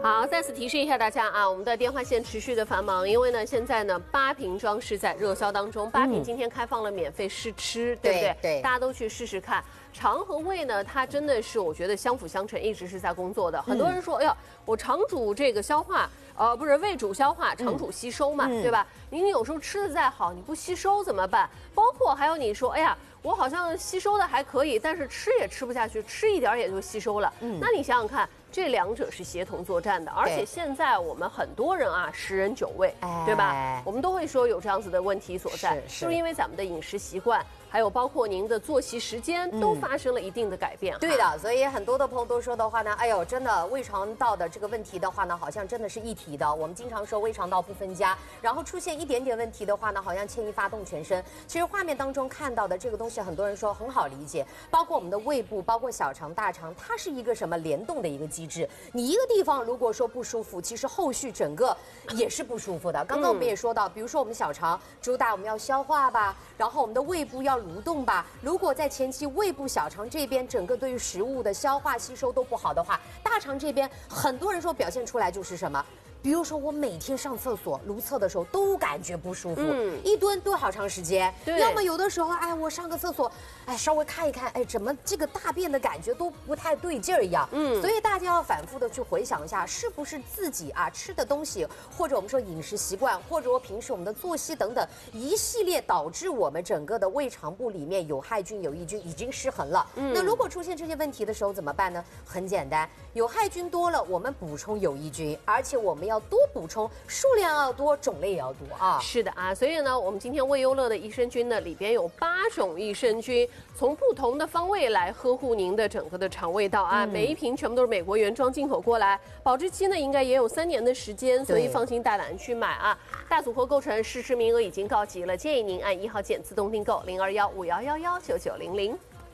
好，再次提示一下大家啊，我们的电话线持续的繁忙，因为呢，现在呢8瓶装是在热销当中，8瓶今天开放了免费试吃，对不对？ 对， 大家都去试试看。肠和胃呢，它真的是我觉得相辅相成，一直是在工作的。很多人说，哎呀，我肠主这个消化，不是胃主消化，肠主吸收嘛，对吧？您有时候吃的再好，你不吸收怎么办？包括还有你说，哎呀，我好像吸收的还可以，但是吃也吃不下去，吃一点也就吸收了。那你想想看。这两者是协同作战的，而且现在我们很多人啊，10人9胃，对吧？我们都会说有这样子的问题所在，就是因为咱们的饮食习惯，还有包括您的作息时间，都发生了一定的改变。 对的，所以很多的朋友都说的话呢，哎呦，真的胃肠道的这个问题的话呢，好像真的是一体的。我们经常说胃肠道不分家，然后出现一点点问题的话呢，好像牵一发动全身。其实画面当中看到的这个东西，很多人说很好理解，包括我们的胃部，包括小肠、大肠，它是一个什么联动的一个机制。你一个地方如果说不舒服，其实后续整个也是不舒服的。刚刚我们也说到，比如说我们小肠主打我们要消化吧，然后我们的胃部要蠕动吧。如果在前期胃部、小肠这边整个对于食物的消化吸收都不好的话，大肠这边很多人说表现出来就是什么？比如说我每天上厕所如厕的时候都感觉不舒服，一蹲蹲好长时间。要么有的时候，哎，我上个厕所，哎，稍微看一看，哎，怎么这个大便的感觉都不太对劲儿一样。所以大家要反复的去回想一下，是不是自己啊吃的东西，或者我们说饮食习惯，或者我平时我们的作息等等一系列导致我们整个的胃肠部里面有害菌、有益菌已经失衡了。那如果出现这些问题的时候怎么办呢？很简单，有害菌多了，我们补充有益菌，而且我们要多补充，数量要多，种类也要多啊。 是的啊，所以呢，我们今天胃优乐的益生菌呢，里边有8种益生菌，从不同的方位来呵护您的整个的肠胃道啊。每一瓶全部都是美国原装进口过来，保质期呢应该也有3年的时间，所以放心大胆去买啊。大组合购成试吃名额已经告急了，建议您按1号键自动订购0215119900。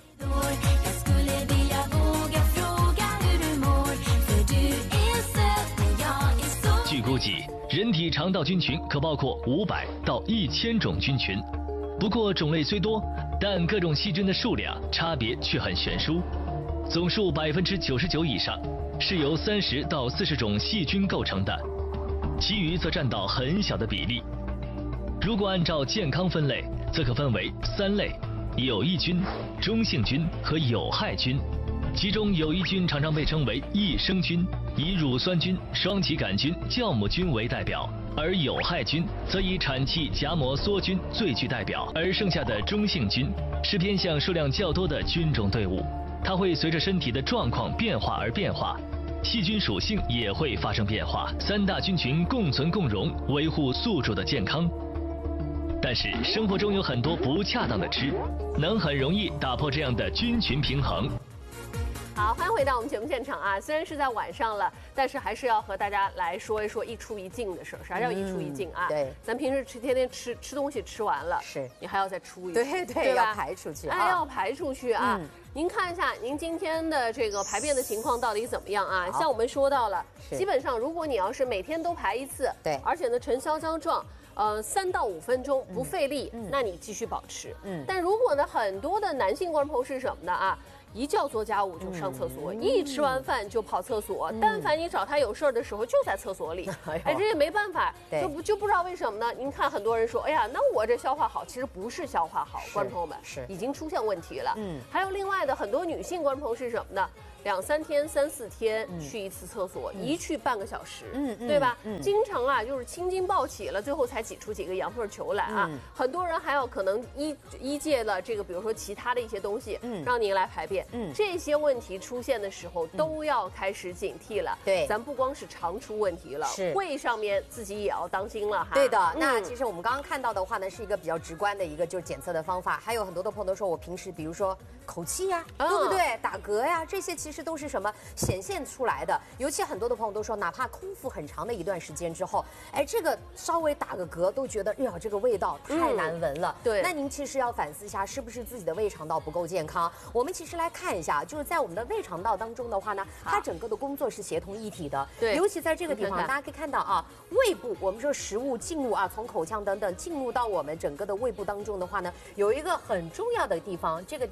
据估计，人体肠道菌群可包括500到1000种菌群，不过种类虽多，但各种细菌的数量差别却很悬殊。总数99%以上是由30到40种细菌构成的，其余则占到很小的比例。如果按照健康分类，则可分为3类：有益菌、中性菌和有害菌。其中有益菌常常被称为益生菌，以乳酸菌、双歧杆菌、酵母菌为代表，而有害菌则以产气荚膜梭菌最具代表。而剩下的中性菌是偏向数量较多的菌种队伍，它会随着身体的状况变化而变化，细菌属性也会发生变化。3大菌群共存共荣，维护宿主的健康。但是生活中有很多不恰当的吃，能很容易打破这样的菌群平衡。 好，欢迎回到我们节目现场啊！虽然是在晚上了，但是还是要和大家来说一说一出一进的事儿。啥叫一出一进啊？ 对， 咱平时天天吃东西吃完了， 是你还要再出一， 对吧？要排出去， 哎，要排出去啊！您看一下，您今天的这个排便的情况到底怎么样啊？像我们说到了，基本上如果你要是每天都排一次， 对， 而且呢呈消胶状。3到5分钟不费力，那你继续保持。但如果呢，很多的男性观众朋友是什么呢啊？一觉做家务就上厕所，一吃完饭就跑厕所。但凡你找他有事儿的时候，就在厕所里。哎，这也没办法，就不知道为什么呢？您看很多人说，哎呀，那我这消化好，其实不是消化好，观众朋友们已经出现问题了。还有另外的很多女性观众朋友是什么呢？2、3天、3、4天去一次厕所，一去半个小时，对吧？经常啊，就是青筋暴起了，最后才挤出几个羊粪球来啊。很多人还有可能依借了这个，比如说其他的一些东西，让您来排便。这些问题出现的时候，都要开始警惕了。 对， 咱不光是肠出问题了，胃上面自己也要当心了哈。 对的，那其实我们刚刚看到的话呢，是一个比较直观的一个就是检测的方法。还有很多的朋友都说我平时比如说口气呀，对不对？打嗝呀，这些其实都是什么显现出来的。尤其很多的朋友都说，哪怕空腹很长的一段时间之后，哎，这个稍微打个嗝都觉得，哎呀，这个味道太难闻了。 对， 那您其实要反思一下，是不是自己的胃肠道不够健康？我们其实来看一下，就是在我们的胃肠道当中的话呢，它整个的工作是协同一体的。 对， 尤其在这个地方，大家可以看到啊，胃部我们说食物进入啊，从口腔等等进入到我们整个的胃部当中的话呢，有一个很重要的地方，这个地方啊。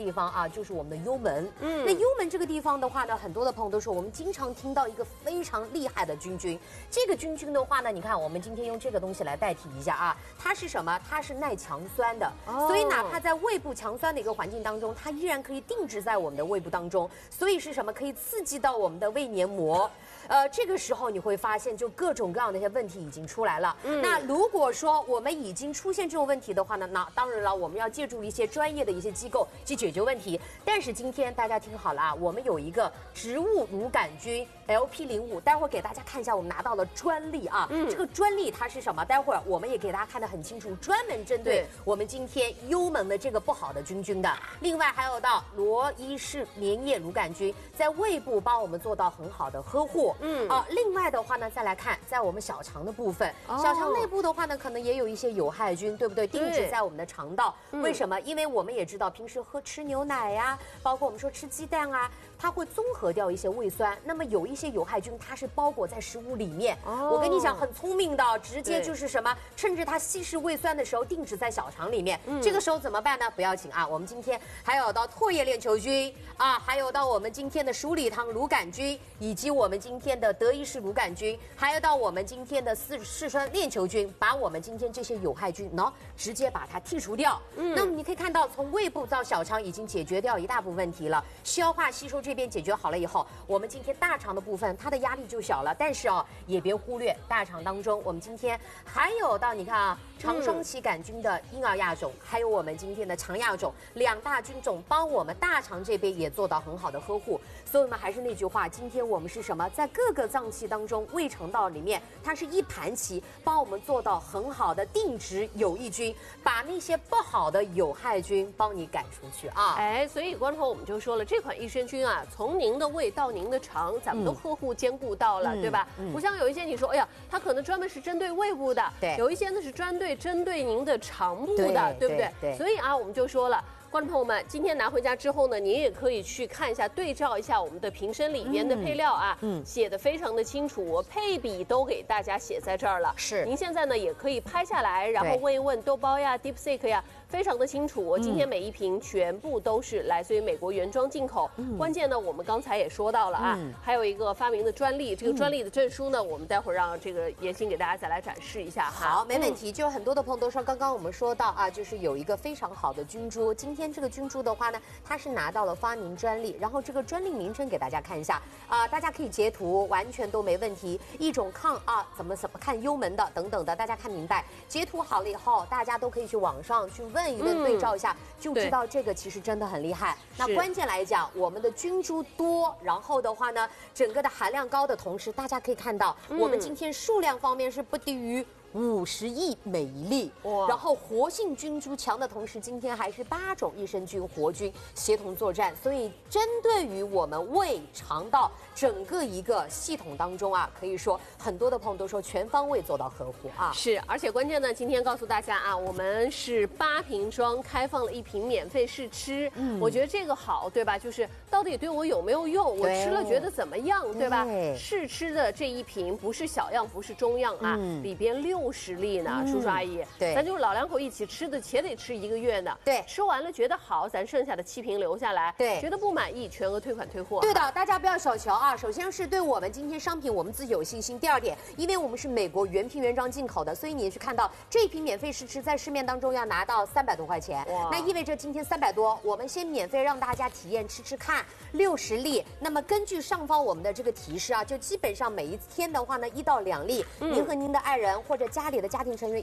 啊，就是我们的幽门。那幽门这个地方的话呢，很多的朋友都说，我们经常听到一个非常厉害的菌菌。这个菌菌的话呢，你看我们今天用这个东西来代替一下啊，它是什么？它是耐强酸的，所以哪怕在胃部强酸的一个环境当中，它依然可以定植在我们的胃部当中。所以是什么？可以刺激到我们的胃黏膜。这个时候你会发现，就各种各样的一些问题已经出来了。那如果说我们已经出现这种问题的话呢，那当然了，我们要借助一些专业的一些机构去解决问题。但是今天大家听好了啊，我们有一个植物乳杆菌 LP05，待会儿给大家看一下，我们拿到了专利啊。这个专利它是什么？待会儿我们也给大家看得很清楚，专门针对我们今天幽门的这个不好的菌菌的。另外还有到罗伊氏棉叶乳杆菌，在胃部帮我们做到很好的呵护。另外的话呢，再来看在我们小肠的部分，小肠内部的话呢，可能也有一些有害菌，对不对？定植在我们的肠道。为什么？因为我们也知道，平时吃牛奶呀，包括我们说吃鸡蛋啊，它会综合掉一些胃酸。那么有一些有害菌，它是包裹在食物里面。我跟你讲，很聪明的，直接就是什么，趁着它稀释胃酸的时候，定植在小肠里面。这个时候怎么办呢？不要紧啊，我们今天还有到唾液链球菌啊，还有到我们今天的鼠李糖乳杆菌，以及我们今天的德伊氏乳杆菌，还有到我们今天的四川链球菌，把我们今天这些有害菌呢，直接把它剔除掉。那么你可以看到，从胃部到小肠已经解决掉一大部分问题了，消化吸收这边解决好了以后，我们今天大肠的部分它的压力就小了。但是也别忽略大肠当中，我们今天还有到你看啊，肠双歧杆菌的婴儿亚种，还有我们今天的肠亚种2大菌种，帮我们大肠这边也做到很好的呵护。所以我们还是那句话，今天我们是什么？在各个脏器当中，胃肠道里面它是一盘棋，帮我们做到很好的定植有益菌，把那些不好的有害菌帮你赶出去啊！ 所以观众朋友我们就说了，这款益生菌啊，从您的胃到您的肠，咱们都呵护兼顾到了，对吧？不像有一些你说，哎呀，它可能专门是针对胃部的， 对， 有一些呢是针对您的肠部的，对不对？ 对。 所以啊，我们就说了。观众朋友们，今天拿回家之后呢，您也可以去看一下，对照一下我们的瓶身里边的配料啊，写的非常的清楚，配比都给大家写在这儿了。 是， 您现在呢也可以拍下来，然后问一问豆包呀、DeepSeek 呀，非常的清楚。今天每一瓶全部都是来自于美国原装进口。关键呢，我们刚才也说到了啊，还有一个发明的专利，这个专利的证书呢，我们待会儿让这个妍心给大家再来展示一下哈。 好，没问题。就很多的朋友都说，刚刚我们说到啊，就是有一个非常好的菌株，今天这个菌株的话呢，它是拿到了发明专利，然后这个专利名称给大家看一下啊，大家可以截图，完全都没问题。一种抗怎么看幽门的等等的，大家看明白。截图好了以后，大家都可以去网上去问一问，对照一下，就知道这个其实真的很厉害。那关键来讲，我们的菌株多，然后的话呢，整个的含量高的同时，大家可以看到，我们今天数量方面是不低于50亿每一粒，然后活性菌株强的同时，今天还是8种益生菌活菌协同作战，所以针对于我们胃肠道整个一个系统当中啊，可以说很多的朋友都说全方位做到呵护啊。 是，而且关键呢，今天告诉大家啊，我们是8瓶装，开放了1瓶免费试吃。我觉得这个好，对吧？就是到底对我有没有用，我吃了觉得怎么样，对吧？试吃的这1瓶不是小样，不是中样啊，里边60粒呢，叔叔阿姨， 对， 咱就是老两口一起吃的，且得吃1个月呢。 对， 吃完了觉得好，咱剩下的7瓶留下来。 对， 觉得不满意，全额退款退货。 对的，大家不要小瞧啊。首先是对我们今天商品我们自己有信心。第二点，因为我们是美国原瓶原装进口的，所以你是看到这一瓶免费试吃在市面当中要拿到300多块钱，那意味着今天300多，我们先免费让大家体验吃吃看60粒。那么根据上方我们的这个提示啊，就基本上每一天的话呢，1到2粒，您和您的爱人或者家里的家庭成员